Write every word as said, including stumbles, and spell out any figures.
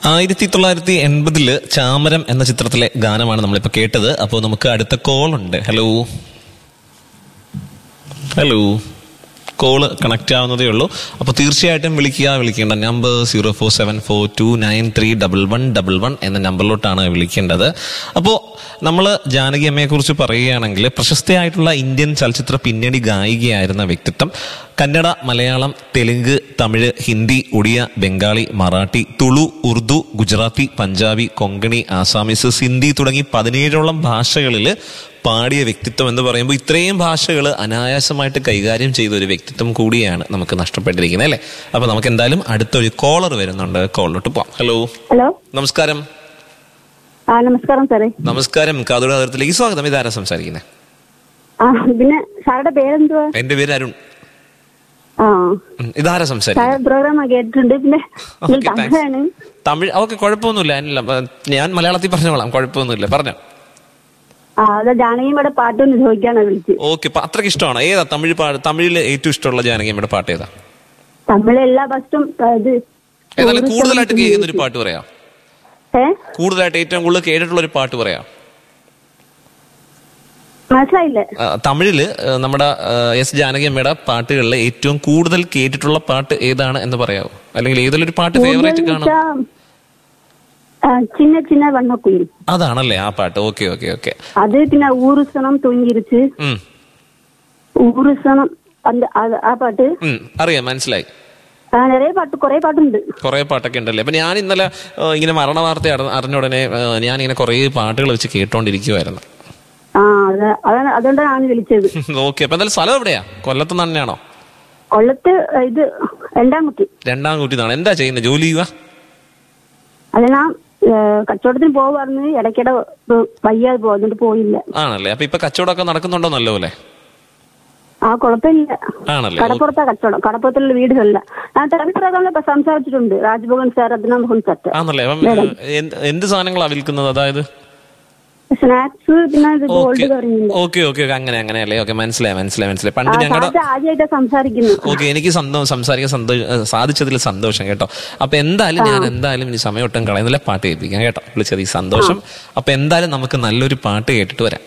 ആയിരത്തി തൊള്ളായിരത്തി എൺപതില് ചാമരം എന്ന ചിത്രത്തിലെ ഗാനമാണ് നമ്മളിപ്പോ കേട്ടത്. അപ്പോൾ നമുക്ക് അടുത്ത കോൾ ഉണ്ട്. ഹലോ ഹലോ കോള് കണക്ട് ആവുന്നതേ ഉള്ളൂ. അപ്പോൾ തീർച്ചയായിട്ടും വിളിക്കുക. വിളിക്കേണ്ട number zero four seven four to nine three double one double one എന്ന നമ്പറിലോട്ടാണ് വിളിക്കേണ്ടത്. അപ്പോൾ നമ്മൾ ജാനകി അമ്മയെ കുറിച്ച് പറയുകയാണെങ്കിൽ പ്രശസ്തയായിട്ടുള്ള ഇന്ത്യൻ ചലച്ചിത്ര പിന്നണി ഗായികയായിരുന്ന വ്യക്തിത്വം. കന്നഡ, മലയാളം, തെലുങ്ക്, തമിഴ്, ഹിന്ദി, ഒഡിയ, ബംഗാളി, മറാഠി, തുളു, ഉറുദു, ഗുജറാത്തി, പഞ്ചാബി, കൊങ്കണി, ആസാമീസ്, സിന്ധി തുടങ്ങി പതിനേഴോളം ഭാഷകളിൽ പാടിയ വ്യക്തിത്വം എന്ന് പറയുമ്പോൾ ഇത്രയും ഭാഷകൾ അനായാസമായിട്ട് കൈകാര്യം ചെയ്ത ഒരു വ്യക്തിത്വം കൂടിയാണ് നമുക്ക് നഷ്ടപ്പെട്ടിരിക്കുന്നത്, അല്ലേ? അപ്പൊ നമുക്ക് എന്തായാലും അടുത്തൊരു കോളർ വരുന്നുണ്ട്. കോളിലോട്ട് പോവാം. ഹലോ ഹലോ നമസ്കാരം. ആ നമസ്കാരം സാറേ. നമസ്കാരം. കാതോട് അതിർത്തിലേക്ക് സ്വാഗതം. ഇതാരാ സംസാരിക്കുന്നത്? ആ പിന്നെ സാറുടെ പേരെന്തുവാ? എന്റെ പേര് അരുൺ. ആ ഇതാരാ സംസാരിക്കുന്നത്? പ്രോഗ്രാം കേട്ടിട്ടുണ്ട്. പിന്നെ തമിഴാണ്. തമിഴ് ഓക്കെ, കുഴപ്പമൊന്നുമില്ല. ഞാൻ മലയാളത്തിൽ പറഞ്ഞോളാം, കുഴപ്പമൊന്നുമില്ല, പറഞ്ഞോ. ആ അതെ, ജാനകിയുടെ പാട്ടൊന്ന് ചോദിക്കാനാ വിളിച്ചത്. ഓക്കെ, അത്രയ്ക്ക് ഇഷ്ടമാണോ? ഏതാ തമിഴ് പാട്ട്? തമിഴില് ഏറ്റവും ഇഷ്ടമുള്ള ജാനകിയുടെ പാട്ട് ഏതാ? തമിഴ് എല്ലാ ഫസ്റ്റും ഏതായാലും കൂടുതലായിട്ട് കേൾക്കുന്ന ഒരു പാട്ട് പറയാം. ഏ കൂടുതലായിട്ട് ഏറ്റവും കൂടുതൽ കേട്ടിട്ടുള്ള ഒരു പാട്ട് പറയാം. മനസ്സിലായില്ലേ? തമിഴില് നമ്മുടെ എസ് ജാനകിയമ്മയുടെ പാട്ടുകളിൽ ഏറ്റവും കൂടുതൽ കേട്ടിട്ടുള്ള പാട്ട് ഏതാണ് എന്ന് പറയാമോ? അല്ലെങ്കിൽ ഏതെങ്കിലും ഒരു പാട്ട് ഫേവറേറ്റ് കാണും? ചിന്ന ചിന്ന വണ്ണക്കുയിൽ. അതാണല്ലേ ആ പാട്ട്? Okay okay okay. അത് പിന്നെ ഊറുസണം തൂങ്ങിരിച്ച് ഊറുസണം ആ പാട്ട് അറിയാം, മനസ്സിലായി. നിറയെ പാട്ട്, കുറെ പാട്ടുണ്ട്. കുറെ പാട്ടൊക്കെ ഉണ്ടല്ലേ. അപ്പൊ ഞാൻ ഇന്നലെ ഇങ്ങനെ മരണ വാർത്ത അറിഞ്ഞ ഉടനെ ഞാൻ ഇങ്ങനെ കുറെ പാട്ടുകൾ വെച്ച് കേട്ടോണ്ടിരിക്കുവായിരുന്നു. ആ അതാണ്, അതുകൊണ്ടാണ് വിളിച്ചത്. ഓക്കെ. അപ്പൊ എന്തായാലും സ്ഥലം എവിടെയാ? കൊല്ലത്ത് തന്നെയാണോ? കൊല്ലത്ത് ഇത് രണ്ടാംകുട്ടി. രണ്ടാംകുട്ടിന്നാണ്. എന്താ ചെയ്യുന്നത്? ജോലി ചെയ്യുക? അല്ല, ഞാൻ കച്ചവടത്തിന് പോവാറുണ്ട്. ഇടയ്ക്കിടെ വയ്യാതെ പോകുന്നുണ്ട്, പോയില്ല. ആണല്ലേ. അപ്പൊ ഇപ്പൊ കച്ചവടമൊക്കെ നടക്കുന്നുണ്ടോ നല്ലപോലെ? ആ കുഴപ്പമില്ല. ആണല്ലേ. കടപ്പുറത്താ കച്ചവടം, കടപ്പുറത്തുള്ള വീടുകളില്ല. ഞാൻ ടെലിപ്രോഗ്രാമിലൊക്കെ സംസാരിച്ചിട്ടുണ്ട്. രാജ്ഭവൻ സാർ, രത്ന മോഹൻ സാർ. ആണല്ലേ. എന്ത് സാധനങ്ങളാ വിൽക്കുന്നത്? അതായത് സ്നാക്സ്, പിന്നെ ഗോൾഡ് കറിയുണ്ട്. ഓക്കെ ഓക്കെ ഓക്കെ, അങ്ങനെ അങ്ങനെയല്ലേ. ഓക്കെ, മനസ്സിലായി മനസ്സിലായി മനസ്സിലായി. പണ്ട് ഞങ്ങളുടെ ആദ്യമായിട്ട് സംസാരിക്കുന്നു. ഓക്കെ, എനിക്ക് സംസാരിക്കാൻ സാധിച്ചതിൽ സന്തോഷം കേട്ടോ. അപ്പൊ എന്തായാലും ഞാൻ എന്തായാലും ഇനി സമയം ഒട്ടും കളയുന്നില്ല, പാട്ട് കേൾപ്പിക്കാം കേട്ടോ. വിളിച്ചത് ഈ സന്തോഷം. അപ്പൊ എന്തായാലും നമുക്ക് നല്ലൊരു പാട്ട് കേട്ടിട്ട് വരാം.